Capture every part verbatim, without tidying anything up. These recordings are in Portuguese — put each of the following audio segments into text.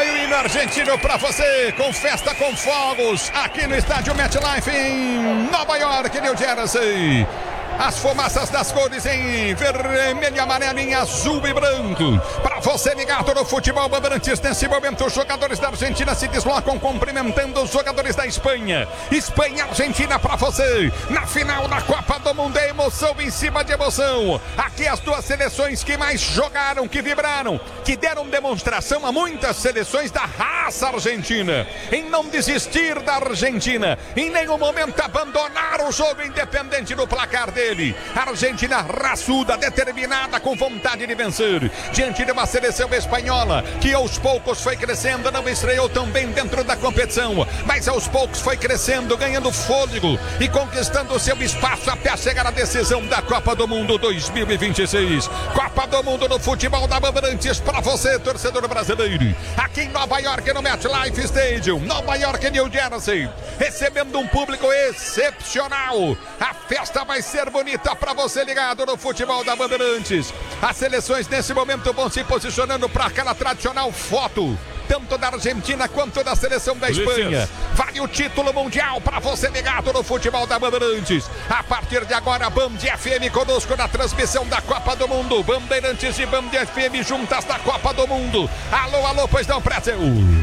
Aí o hino argentino pra você, com festa, com fogos, aqui no estádio MetLife em Nova York, New Jersey. As fumaças das cores em vermelho, amarelo, em azul e branco. Para você ligado no futebol Bandeirantes, nesse momento os jogadores da Argentina se deslocam cumprimentando os jogadores da Espanha. Espanha e Argentina para você, na final da Copa do Mundo, é emoção em cima de emoção. Aqui as duas seleções que mais jogaram, que vibraram, que deram demonstração a muitas seleções da raça argentina, em não desistir da Argentina, em nenhum momento abandonar o jogo independente do placar dele. A Argentina raçuda, determinada, com vontade de vencer, diante de uma seleção espanhola que aos poucos foi crescendo, não estreou tão bem dentro da competição, mas aos poucos foi crescendo, ganhando fôlego e conquistando seu espaço até chegar à decisão da Copa do Mundo dois mil e vinte e seis. Copa do Mundo no futebol da Bandeirantes para você, torcedor brasileiro, aqui em Nova York, no MetLife Stadium, Nova York, New Jersey, recebendo um público excepcional. A festa vai ser bonita para você ligado no futebol da Bandeirantes. As seleções nesse momento vão se posicionando para aquela tradicional foto, tanto da Argentina quanto da seleção da Espanha. Vale o título mundial para você ligado no futebol da Bandeirantes. A partir de agora, Band F M conosco na transmissão da Copa do Mundo. Bandeirantes e Band F M juntas da Copa do Mundo. Alô, alô, pois não, Pretzel.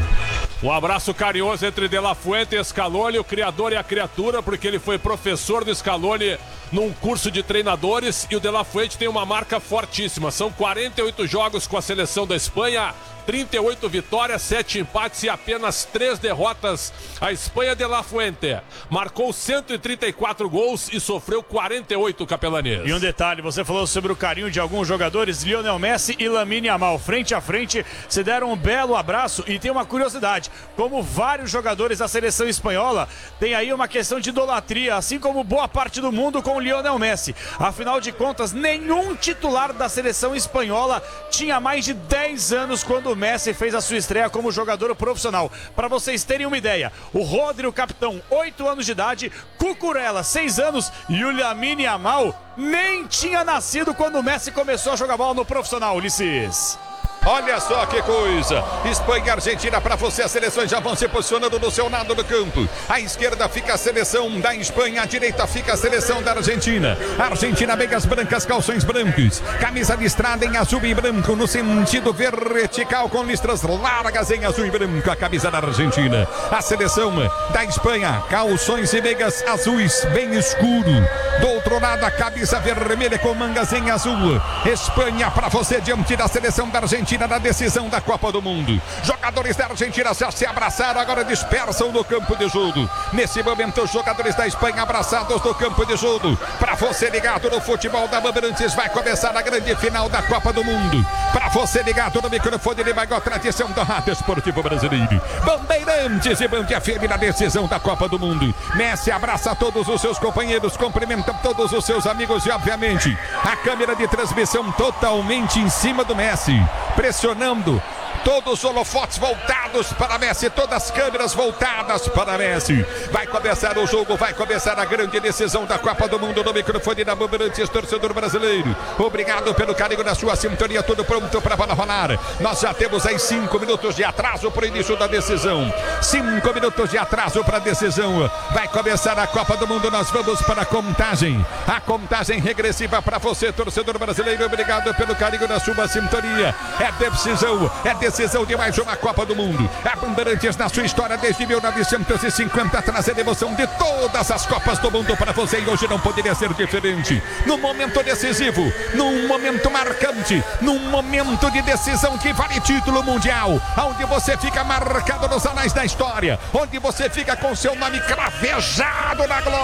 Um abraço carinhoso entre De La Fuente e Scaloni, o criador e a criatura, porque ele foi professor do Scaloni num curso de treinadores, e o De La Fuente tem uma marca fortíssima. São quarenta e oito jogos com a seleção da Espanha, trinta e oito vitórias, sete empates e apenas três derrotas. A Espanha, De La Fuente marcou cento e trinta e quatro gols e sofreu quarenta e oito, Capelanês. E um detalhe, você falou sobre o carinho de alguns jogadores, Lionel Messi e Lamine Yamal, frente a frente, se deram um belo abraço. E tem uma curiosidade, como vários jogadores da seleção espanhola, tem aí uma questão de idolatria, assim como boa parte do mundo com o Lionel Messi. Afinal de contas, nenhum titular da seleção espanhola tinha mais de dez anos quando o Messi fez a sua estreia como jogador profissional. Para vocês terem uma ideia, o Rodri, o capitão, oito anos de idade, Cucurella, seis anos, e o Lamine Yamal nem tinha nascido quando o Messi começou a jogar bola no profissional, Ulisses. Olha só que coisa, Espanha e Argentina para você, as seleções já vão se posicionando no seu lado do campo. À esquerda fica a seleção da Espanha, à direita fica a seleção da Argentina. A Argentina, meias brancas, calções brancos, camisa listrada em azul e branco, no sentido vertical, com listras largas em azul e branco, a camisa da Argentina. A seleção da Espanha, calções e meias azuis, bem escuro. Do outro lado, a camisa vermelha com mangas em azul. Espanha para você, diante da seleção da Argentina na decisão da Copa do Mundo. Jogadores da Argentina já se abraçaram, agora dispersam no campo de jogo. Nesse momento, os jogadores da Espanha abraçados no campo de jogo. Para você ligado no futebol da Bandeirantes, vai começar a grande final da Copa do Mundo. Para você ligado no microfone de maior tradição da Rádio Esportivo Brasileiro, Bandeirantes e Band F M na decisão da Copa do Mundo. Messi abraça todos os seus companheiros, cumprimenta todos os seus amigos e, obviamente, a câmera de transmissão totalmente em cima do Messi, pressionando, todos os holofotes voltados para Messi, todas as câmeras voltadas para Messi. Vai começar o jogo, vai começar a grande decisão da Copa do Mundo no microfone da Bandeirantes, torcedor brasileiro. Obrigado pelo carinho da sua sintonia, tudo pronto para a bola rolar. Nós já temos aí cinco minutos de atraso para o início da decisão. Cinco minutos de atraso para a decisão. Vai começar a Copa do Mundo, nós vamos para a contagem. A contagem regressiva para você, torcedor brasileiro. Obrigado pelo carinho da sua sintonia. É decisão, é decisão. Decisão de mais uma Copa do Mundo. A Bandeirantes, na sua história desde mil novecentos e cinquenta, trazendo emoção de todas as Copas do Mundo para você, e hoje não poderia ser diferente. Num momento decisivo, num momento marcante, num momento de decisão que vale título mundial, onde você fica marcado nos anais da história, onde você fica com seu nome cravejado na glória.